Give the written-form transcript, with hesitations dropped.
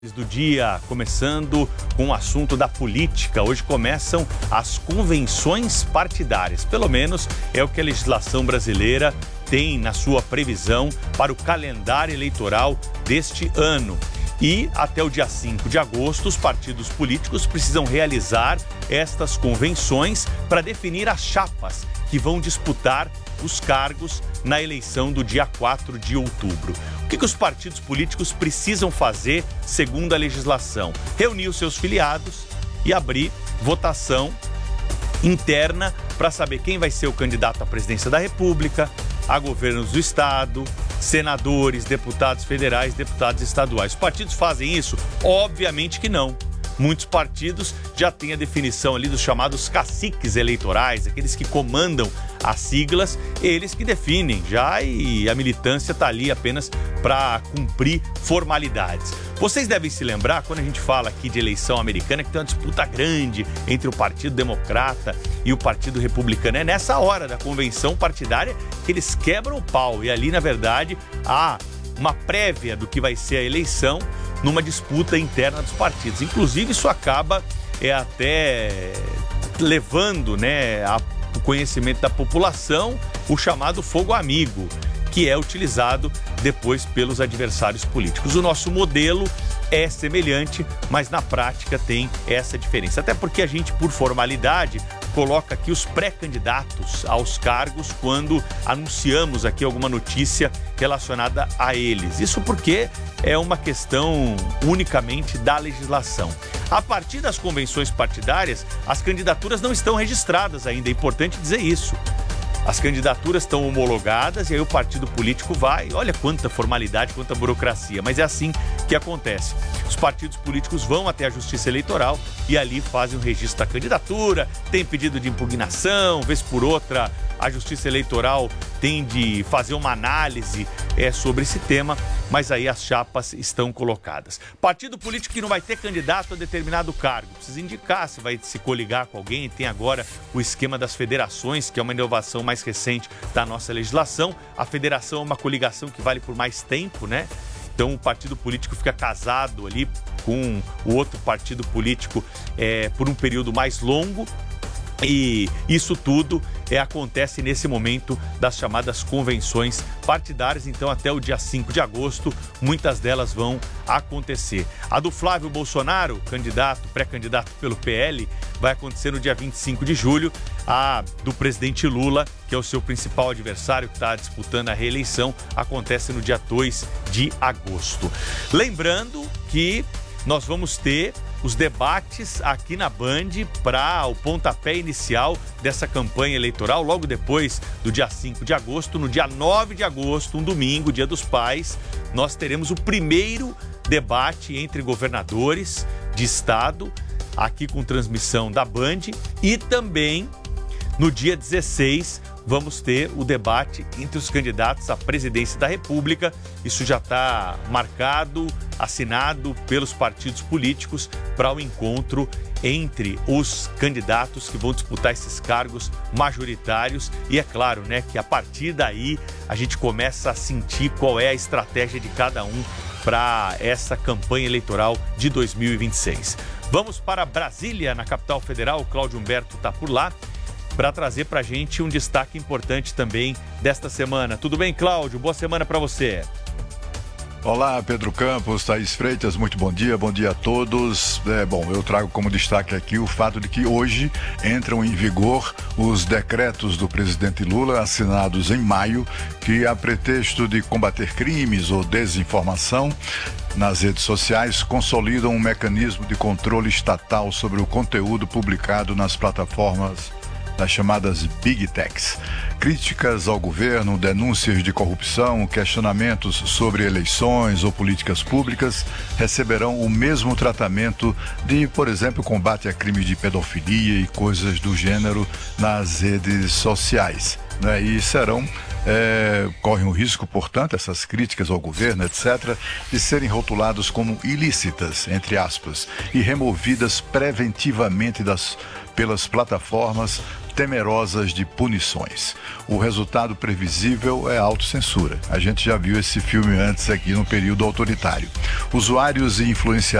Do dia, começando com o assunto da política. Hoje começam as convenções partidárias. Pelo menos é o que a legislação brasileira tem na sua previsão para o calendário eleitoral deste ano. E até o dia 5 de agosto, os partidos políticos precisam realizar estas convenções para definir as chapas que vão disputar os cargos na eleição do dia 4 de outubro. O que os partidos políticos precisam fazer segundo a legislação? Reunir os seus filiados e abrir votação interna para saber quem vai ser o candidato à presidência da República, a governos do Estado, senadores, deputados federais, deputados estaduais. Os partidos fazem isso? Obviamente que não. Muitos partidos já têm a definição ali dos chamados caciques eleitorais, aqueles que comandam as siglas, eles que definem já, e a militância está ali apenas para cumprir formalidades. Vocês devem se lembrar, quando a gente fala aqui de eleição americana, que tem uma disputa grande entre o Partido Democrata e o Partido Republicano. É nessa hora da convenção partidária que eles quebram o pau, e ali, na verdade, há uma prévia do que vai ser a eleição numa disputa interna dos partidos. Inclusive, isso acaba até levando o conhecimento da população o chamado fogo amigo, que é utilizado depois pelos adversários políticos. O nosso modelo é semelhante, mas na prática tem essa diferença. Até porque a gente, por formalidade, coloca aqui os pré-candidatos aos cargos quando anunciamos aqui alguma notícia relacionada a eles. Isso porque é uma questão unicamente da legislação. A partir das convenções partidárias, as candidaturas não estão registradas ainda, é importante dizer isso. As candidaturas estão homologadas e aí o partido político vai, olha quanta formalidade, quanta burocracia, mas é assim que acontece. Os partidos políticos vão até a Justiça Eleitoral e ali fazem o registro da candidatura, tem pedido de impugnação, vez por outra a Justiça Eleitoral tem de fazer uma análise sobre esse tema, mas aí as chapas estão colocadas. Partido político que não vai ter candidato a determinado cargo, precisa indicar se vai se coligar com alguém. Tem agora o esquema das federações, que é uma inovação mais recente da nossa legislação. A federação é uma coligação que vale por mais tempo, né? Então o partido político fica casado ali com o outro partido político por um período mais longo. E isso tudo acontece nesse momento das chamadas convenções partidárias. Então, até o dia 5 de agosto, muitas delas vão acontecer. A do Flávio Bolsonaro, pré-candidato pelo PL, vai acontecer no dia 25 de julho. A do presidente Lula, que é o seu principal adversário, que está disputando a reeleição, acontece no dia 2 de agosto. Lembrando que nós vamos ter os debates aqui na Band para o pontapé inicial dessa campanha eleitoral, logo depois do dia 5 de agosto. No dia 9 de agosto, um domingo, Dia dos Pais, nós teremos o primeiro debate entre governadores de estado, aqui com transmissão da Band, e também no dia 16 vamos ter o debate entre os candidatos à presidência da República. Isso já está marcado, assinado pelos partidos políticos para o encontro entre os candidatos que vão disputar esses cargos majoritários. E é claro, que a partir daí a gente começa a sentir qual é a estratégia de cada um para essa campanha eleitoral de 2026. Vamos para Brasília, na capital federal. O Cláudio Humberto está por lá para trazer para a gente um destaque importante também desta semana. Tudo bem, Cláudio? Boa semana para você. Olá, Pedro Campos, Thaís Freitas, muito bom dia a todos. Eu trago como destaque aqui o fato de que hoje entram em vigor os decretos do presidente Lula, assinados em maio, que, a pretexto de combater crimes ou desinformação nas redes sociais, consolidam um mecanismo de controle estatal sobre o conteúdo publicado nas plataformas das chamadas Big Techs. Críticas ao governo, denúncias de corrupção, questionamentos sobre eleições ou políticas públicas receberão o mesmo tratamento de, por exemplo, combate a crimes de pedofilia e coisas do gênero nas redes sociais, E serão correm o risco, portanto, essas críticas ao governo, etc., de serem rotulados como ilícitas, entre aspas, e removidas preventivamente pelas plataformas temerosas de punições. O resultado previsível é a autocensura. A gente já viu esse filme antes aqui no período autoritário. Usuários e influenciadores